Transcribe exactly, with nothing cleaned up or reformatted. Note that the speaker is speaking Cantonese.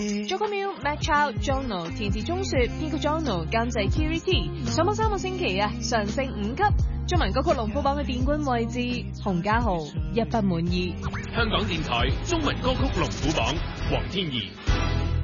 作曲 Miu Mac Chow、Jono 填詞鐘雪，編曲 Jono 監製 Kiri T。上榜三個星期啊，上升五級。中文歌曲龍虎榜嘅殿軍位置，洪家豪一不滿意。 香港電台中文歌曲龍虎榜，黃天頤。